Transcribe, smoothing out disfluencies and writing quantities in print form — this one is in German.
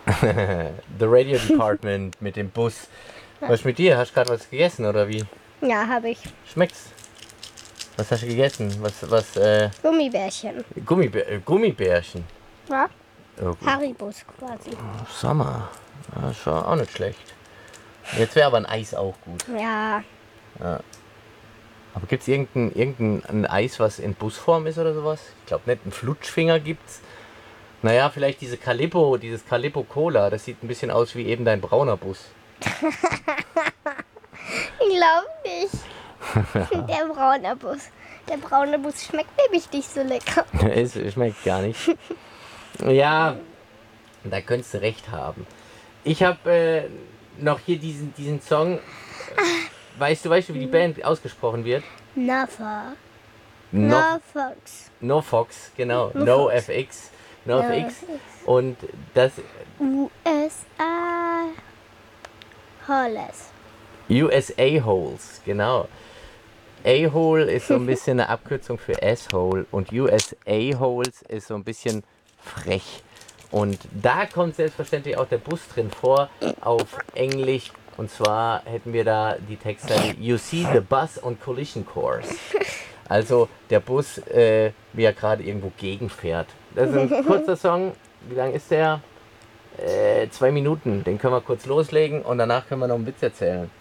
The Radio Department mit dem Bus. Was ist mit dir? Hast du gerade was gegessen oder wie? Ja, habe ich. Schmeckt's? Was hast du gegessen? Gummibärchen. Gummibärchen. Ja? Oh, Haribos quasi. Sommer. Ja, schon auch nicht schlecht. Jetzt wäre aber ein Eis auch gut. Ja. Aber gibt es irgendein Eis, was in Busform ist oder sowas? Ich glaube nicht. Einen Flutschfinger gibt's. Naja, vielleicht dieses Calippo Cola. Das sieht ein bisschen aus wie eben dein brauner Bus. Ich glaube nicht. Der braune Bus. Der braune Bus schmeckt nämlich nicht so lecker. Es schmeckt gar nicht. Ja, da könntest du recht haben. Ich habe noch hier diesen Song. Weißt du, wie die Band ausgesprochen wird? Nafa. No, Nafox. no Fox, genau. No No Fox. FX. No FX. Und das USA. Holles. USA Holes, genau. A-Hole ist so ein bisschen eine Abkürzung für Asshole und USA Holes ist so ein bisschen frech. Und da kommt selbstverständlich auch der Bus drin vor auf Englisch. Und zwar hätten wir da die Textzeile You see the bus on collision course. Also der Bus, wie er gerade irgendwo gegenfährt. Das ist ein kurzer Song. Wie lang ist der? 2 Minuten. Den können wir kurz loslegen und danach können wir noch einen Witz erzählen.